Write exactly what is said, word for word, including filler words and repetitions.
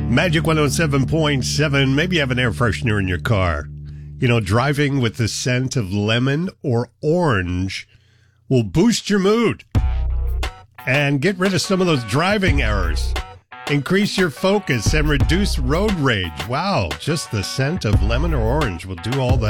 Magic one oh seven point seven. Maybe you have an air freshener in your car. You know, driving with the scent of lemon or orange will boost your mood and get rid of some of those driving errors. Increase your focus and reduce road rage. Wow, just the scent of lemon or orange will do all that.